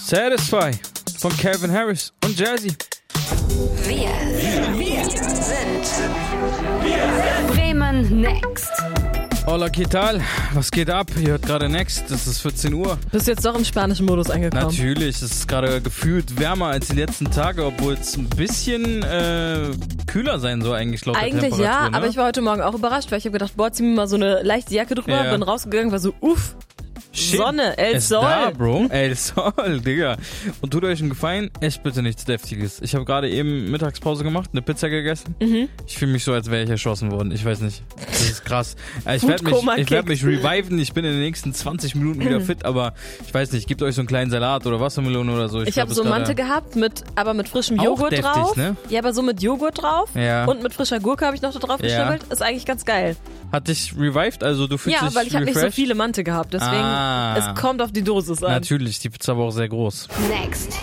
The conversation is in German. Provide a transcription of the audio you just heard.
Satisfy von Calvin Harris und Jazzy. Wir sind Bremen Next. Hola, ¿qué tal? Was geht ab? Ihr hört gerade Next, es ist 14 Uhr. Bist du jetzt doch im spanischen Modus angekommen? Natürlich, es ist gerade gefühlt wärmer als die letzten Tage, obwohl es ein bisschen kühler sein soll eigentlich laut der Eigentlich Temperatur. ja, ne? aber ich war heute Morgen auch überrascht, weil ich habe gedacht, boah, zieh mir mal so eine leichte Jacke drüber, Ja. bin rausgegangen, war so, Shit. Sonne, El Es Sol. Da, Bro. El Sol, Digga. Und tut euch einen Gefallen, esst bitte nichts Deftiges. Ich habe gerade eben Mittagspause gemacht, eine Pizza gegessen. Ich fühle mich so, als wäre ich erschossen worden. Ich weiß nicht. Das ist krass. Ich werde werd mich reviven. Ich bin in den nächsten 20 Minuten wieder fit, aber ich weiß nicht, gebt euch so einen kleinen Salat oder Wassermelone oder so. Ich habe so Mante gehabt, aber mit frischem Auch Joghurt deftig, drauf. ne? Ja, aber so mit Joghurt drauf. Ja. Und mit frischer Gurke habe ich noch da drauf geschnibbelt. Ist eigentlich ganz geil. Hat dich revived? Also du fühlst dich Ja, weil ich habe nicht so refreshed? viele Mante gehabt. Deswegen, es kommt auf die Dosis an. Natürlich, die Pizza war auch sehr groß. Next.